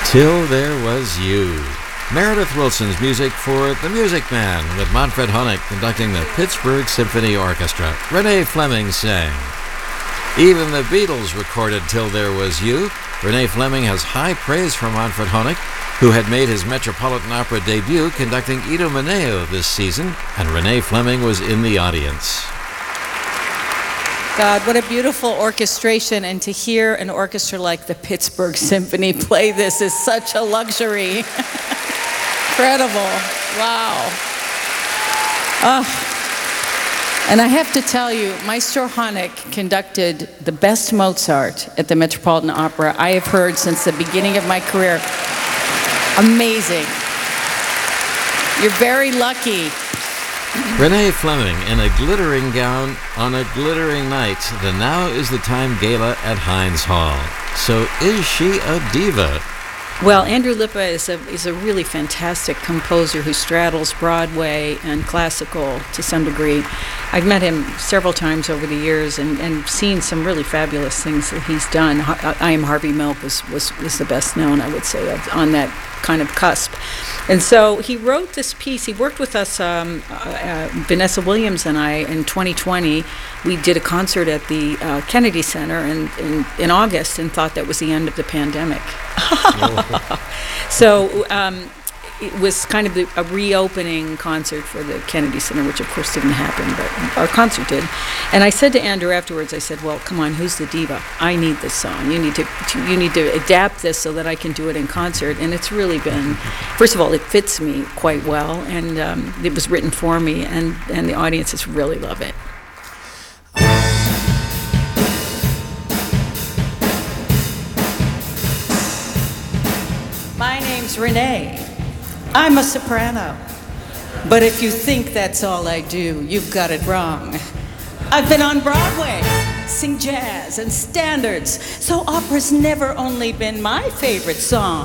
Till There Was You. Meredith Willson's music for The Music Man, with Manfred Honeck conducting the Pittsburgh Symphony Orchestra. Renee Fleming sang. Even the Beatles recorded Till There Was You. Renee Fleming has high praise for Manfred Honeck, who had made his Metropolitan Opera debut conducting Idomeneo this season, and Renee Fleming was in the audience. God, what a beautiful orchestration, and to hear an orchestra like the Pittsburgh Symphony play this is such a luxury. Incredible. Wow. And I have to tell you, Maestro Honeck conducted the best Mozart at the Metropolitan Opera I have heard since the beginning of my career. Amazing. You're very lucky. Renee Fleming in a glittering gown on a glittering night. The Now Is the Time Gala at Heinz Hall. So is she a diva? Well, Andrew Lippa is a really fantastic composer who straddles Broadway and classical to some degree. I've met him several times over the years and seen some really fabulous things that he's done. I Am Harvey Milk was the best known, I would say, on that kind of cusp. And so he wrote this piece. He worked with us, Vanessa Williams and I, in 2020. We did a concert at the Kennedy Center in August and thought that was the end of the pandemic. So it was kind of a reopening concert for the Kennedy Center, which of course didn't happen, but our concert did. And I said to Andrew afterwards, I said, well, come on, who's the diva? I need this song. You need to adapt this so that I can do it in concert. And it's really been, first of all, it fits me quite well, and it was written for me, and the audiences really love it. My name's Renee. I'm a soprano. But if you think that's all I do, you've got it wrong. I've been on Broadway, sing jazz and standards, so opera's never only been my favorite song.